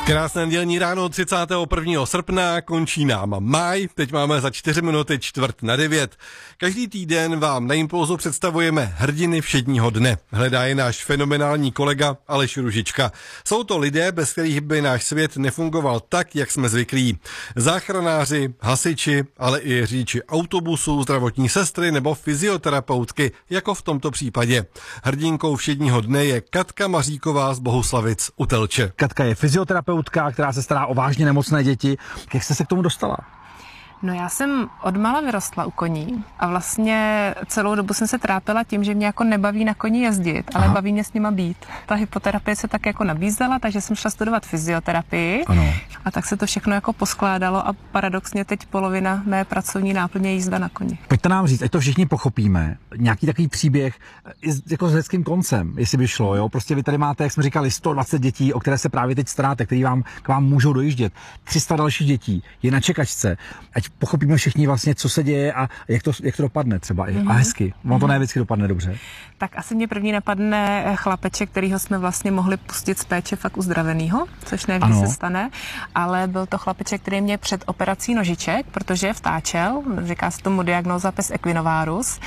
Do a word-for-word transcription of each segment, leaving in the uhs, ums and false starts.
Krásné nedělní ráno třicátého prvního srpna, končí nám máj, teď máme za čtyři minuty čtvrt na devět. Každý týden vám na Impulzu představujeme hrdiny všedního dne. Hledá je náš fenomenální kolega Aleš Růžička. Jsou to lidé, bez kterých by náš svět nefungoval tak, jak jsme zvyklí. Záchranáři, hasiči, ale i řidiči autobusů, zdravotní sestry nebo fyzioterapeutky, jako v tomto případě. Hrdinkou všedního dne je Katka Maříková z Bohuslavic u Telče. Katka je fyzioterapeutka, která se stará o vážně nemocné děti. Jak jste se k tomu dostala? No já jsem odmala vyrostla u koní a vlastně celou dobu jsem se trápila tím, že mě jako nebaví na koni jezdit, ale Aha. baví mě s nima být. Ta hypoterapie se tak jako nabízela, takže jsem šla studovat fyzioterapii ano. a tak se to všechno jako poskládalo a paradoxně teď polovina mé pracovní náplně je jízda na koni. Pojďte nám říct, ať to všichni pochopíme, nějaký takový příběh jako s hezkým koncem, jestli by šlo, jo? Prostě vy tady máte, jak jsme říkali, sto dvacet dětí, o které se právě teď staráte, který vám k vám můžou dojíždět. tři sta dalších dětí je na čekačce. Ať pochopíme všichni vlastně, co se děje a jak to, jak to dopadne třeba mm-hmm. a hezky. Ono to ne vždycky dopadne dobře. Tak asi mě první napadne chlapeček, kterýho jsme vlastně mohli pustit z péče fakt uzdravenýho, což nevždy se stane, ale byl to chlapeček, který mě před operací nožiček, protože vtáčel, říká se tomu diagnóza pes equinovarus,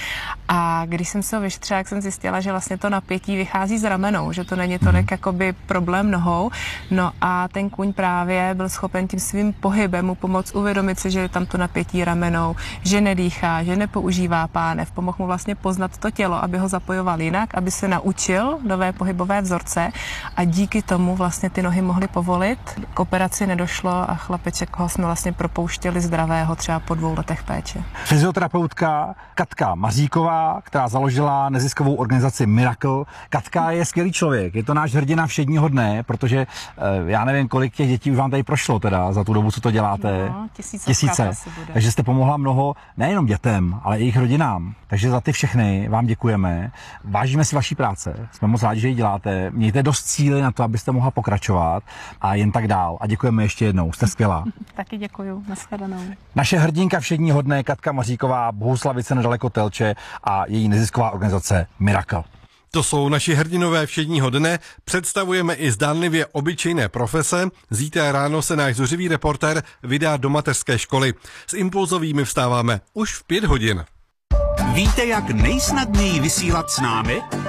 a když jsem se ho vyšetřila, jak jsem zjistila, že vlastně to napětí vychází z ramenou, že to není tolik mm-hmm. jakoby problém nohou, no a ten kůň právě byl schopen tím svým pohybem mu pomoct uvědomit si, že je tam to napětí ramenou, že nedýchá, že nepoužívá pánev, pomohl mu vlastně poznat to tělo, aby ho zapojoval jinak, aby se naučil nové pohybové vzorce a díky tomu vlastně ty nohy mohly povolit. K operaci nedošlo a chlapeček ho jsme vlastně propouštěli zdravého třeba po dvou letech péče. Fyzioterapeutka Katka Maříková, která založila neziskovou organizaci Miracle. Katka je skvělý člověk, je to náš hrdina všedního dne, protože já nevím, kolik těch dětí už vám tady prošlo teda za tu dobu, co to děláte. No, tisíce. tisíce. Takže jste pomohla mnoho nejenom dětem, ale i jejich rodinám. Takže za ty všechny vám děkujeme. Vážíme si vaší práce. Jsme moc rádi, že ji děláte. Mějte dost síly na to, abyste mohla pokračovat a jen tak dál. A děkujeme ještě jednou. Jste skvělá. Taky děkuju. Nashledanou. Naše hrdinka všedního dne Katka Maříková, Bohuslavice nedaleko Telče a její nezisková organizace Miracle. To jsou naši hrdinové všedního dne, představujeme i zdánlivě obyčejné profese. Zítra ráno se náš zuřivý reportér vydá do mateřské školy. S Impulzovými vstáváme už v pět hodin. Víte, jak nejsnadněji vysílat s námi?